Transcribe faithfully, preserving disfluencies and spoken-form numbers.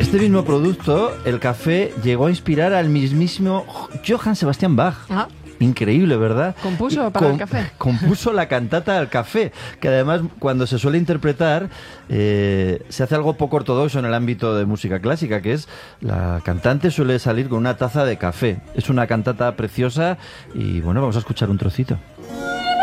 este mismo producto, el café, llegó a inspirar al mismísimo Johann Sebastian Bach. Ah. Increíble, ¿verdad? Compuso para Com- el café. Compuso la cantata del café, que además cuando se suele interpretar eh, se hace algo poco ortodoxo en el ámbito de música clásica, que es la cantante suele salir con una taza de café. Es una cantata preciosa y bueno, vamos a escuchar un trocito.